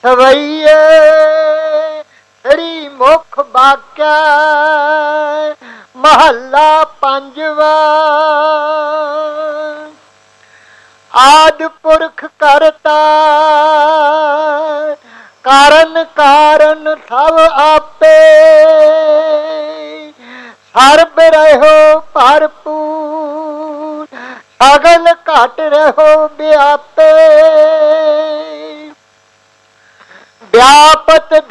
ਸਵਈਏ ਸ੍ਰੀ ਮੁਖ ਬਾਕਿਆ ਮਹੱਲਾ ਪੰਜਵਾ। ਆਦਿ ਪੁਰਖ ਕਰਤਾ ਕਾਰਨ ਕਾਰਨ ਸਭ ਆਪੇ ਸਰਬ ਰਹੋ ਭਰਪੂਰ ਸਗਲ ਘਟ ਰਹੋ ਵਿਆਪੇ। ਵਿਆਪਤ